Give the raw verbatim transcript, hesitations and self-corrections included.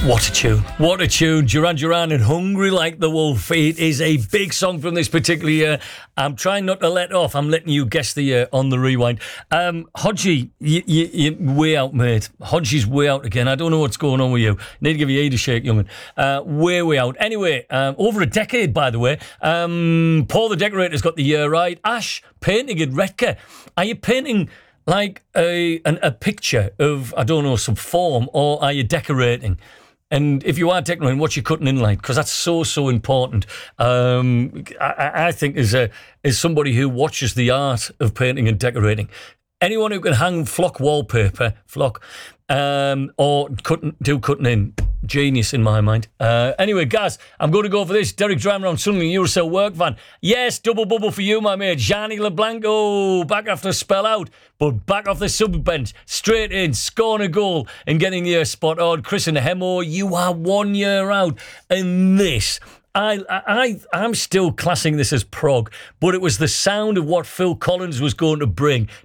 What a tune. What a tune. Duran Duran and Hungry Like the Wolf. It is a big song from this particular year. I'm trying not to let off. I'm letting you guess the year on the rewind. Um, Hodgie, you, you, you're way out, mate. Hodgie's way out again. I don't know what's going on with you. Need to give you a head a shake, young'un. Uh, way, way out. Anyway, um, over a decade, by the way. Um, Paul the Decorator's got the year right. Ash, painting at Redcar. Are you painting like a, an, a picture of, I don't know, some form, or are you decorating? And if you are decorating, what you're cutting in like, because that's so, so important. Um, I, I think as a as somebody who watches the art of painting and decorating, anyone who can hang flock wallpaper, flock, um, or cutting, do cutting in, genius in my mind. Uh, anyway, guys, I'm going to go for this. Derek Driver on Sunderland Eurosell work van. Yes, double bubble for you, my mate. Gianni LeBlanc, oh, back after a spell out, but back off the sub bench, straight in, scoring a goal and getting the spot on. Chris and Hemo, you are one year out. And this... I, I, I'm still classing this as prog, but it was the sound of what Phil Collins was going to bring